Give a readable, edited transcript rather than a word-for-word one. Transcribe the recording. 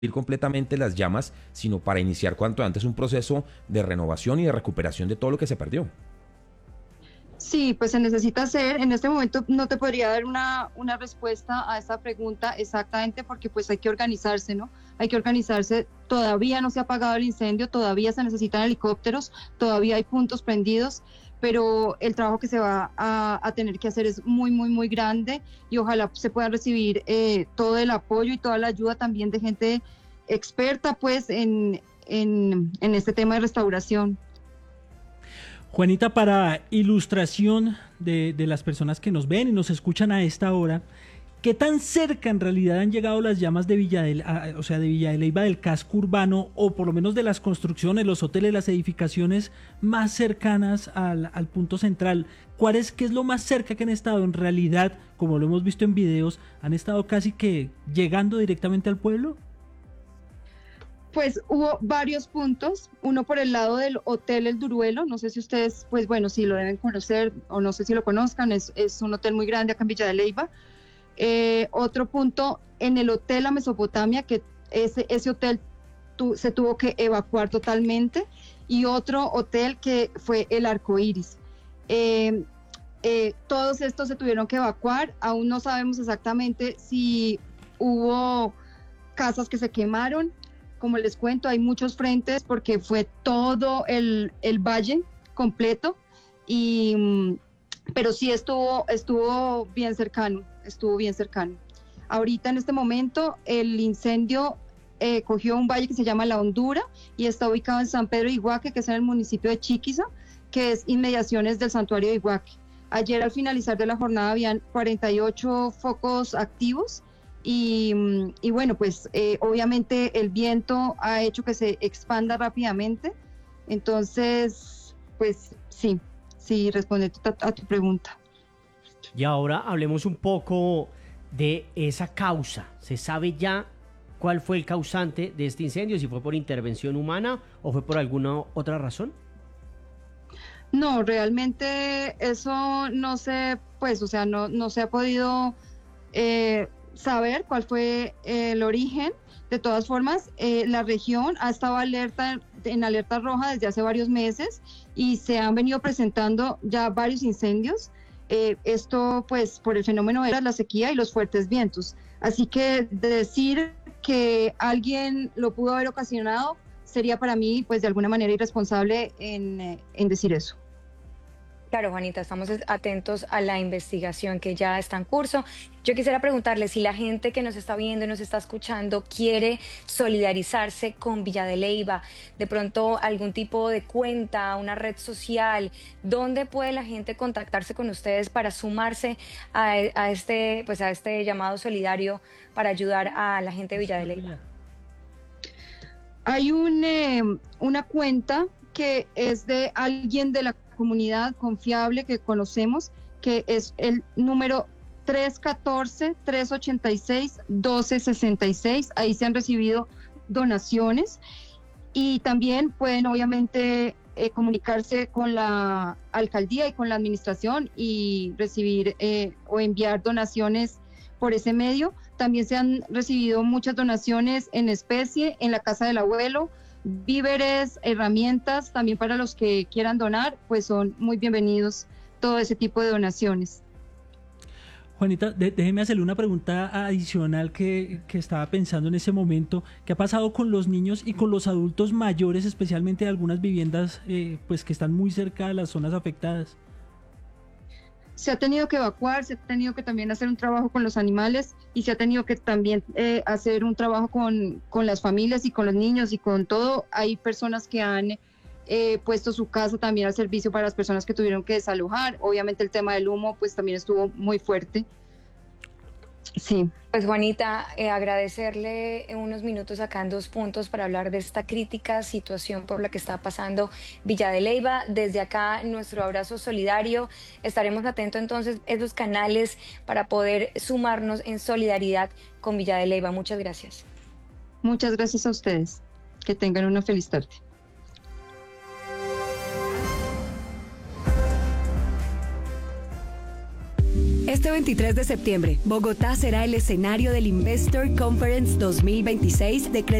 completamente las llamas, sino para iniciar cuanto antes un proceso de renovación y de recuperación de todo lo que se perdió. Sí, pues se necesita hacer. En este momento no te podría dar una respuesta a esta pregunta exactamente porque pues hay que organizarse, ¿no? Hay que organizarse. Todavía no se ha apagado el incendio, todavía se necesitan helicópteros, todavía hay puntos prendidos, pero el trabajo que se va a tener que hacer es muy, muy, muy grande y ojalá se pueda recibir todo el apoyo y toda la ayuda también de gente experta pues en este tema de restauración. Juanita, para ilustración de las personas que nos ven y nos escuchan a esta hora, ¿qué tan cerca en realidad han llegado las llamas de de Villa de Leyva, del casco urbano, o por lo menos de las construcciones, los hoteles, las edificaciones más cercanas al punto central? ¿Qué es lo más cerca que han estado? En realidad, como lo hemos visto en videos, ¿han estado casi que llegando directamente al pueblo? Pues hubo varios puntos, uno por el lado del Hotel El Duruelo, no sé si ustedes, pues bueno, si lo deben conocer o no sé si lo conozcan, es un hotel muy grande acá en Villa de Leyva. Otro punto en el Hotel La Mesopotamia, que ese hotel se tuvo que evacuar totalmente, y otro hotel que fue el Arco Iris. Todos estos se tuvieron que evacuar, aún no sabemos exactamente si hubo casas que se quemaron. Como les cuento, hay muchos frentes porque fue todo el valle completo, pero sí estuvo bien cercano, Ahorita en este momento el incendio cogió un valle que se llama La Hondura y está ubicado en San Pedro de Iguaque, que es en el municipio de Chiquiza, que es inmediaciones del santuario de Iguaque. Ayer al finalizar de la jornada habían 48 focos activos. Y bueno, pues obviamente el viento ha hecho que se expanda rápidamente. Entonces, pues sí, responde a tu pregunta. Y ahora hablemos un poco de esa causa. ¿Se sabe ya cuál fue el causante de este incendio? ¿Si fue por intervención humana o fue por alguna otra razón? No, realmente eso no se, pues, o sea, no se ha podido saber cuál fue el origen. De todas formas, la región ha estado en alerta roja desde hace varios meses y se han venido presentando ya varios incendios. Esto pues por el fenómeno de la sequía y los fuertes vientos. Así que decir que alguien lo pudo haber ocasionado sería para mí pues de alguna manera irresponsable en decir eso. Claro, Juanita, estamos atentos a la investigación que ya está en curso. Yo quisiera preguntarle si la gente que nos está viendo y nos está escuchando quiere solidarizarse con Villa de Leyva, de pronto algún tipo de cuenta, una red social, ¿dónde puede la gente contactarse con ustedes para sumarse a este llamado solidario para ayudar a la gente de Villa de Leyva? Hay una cuenta que es de alguien de la comunidad confiable que conocemos, que es el número 314-386-1266. Ahí se han recibido donaciones y también pueden obviamente comunicarse con la alcaldía y con la administración y recibir o enviar donaciones por ese medio. También se han recibido muchas donaciones en especie en la casa del abuelo, víveres, herramientas, también para los que quieran donar, pues son muy bienvenidos todo ese tipo de donaciones. Juanita, déjeme hacerle una pregunta adicional que estaba pensando en ese momento. ¿Qué ha pasado con los niños y con los adultos mayores, especialmente de algunas viviendas pues que están muy cerca de las zonas afectadas? Se ha tenido que evacuar, se ha tenido que también hacer un trabajo con los animales y se ha tenido que también hacer un trabajo con las familias y con los niños y con todo. Hay personas que han puesto su casa también al servicio para las personas que tuvieron que desalojar. Obviamente el tema del humo pues también estuvo muy fuerte. Sí. Pues Juanita, agradecerle unos minutos acá en Dos Puntos para hablar de esta crítica situación por la que está pasando Villa de Leyva. Desde acá, nuestro abrazo solidario. Estaremos atentos entonces a esos canales para poder sumarnos en solidaridad con Villa de Leyva. Muchas gracias. Muchas gracias a ustedes. Que tengan una feliz tarde. Este Este 23 de septiembre, Bogotá será el escenario del Investor Conference 2026 de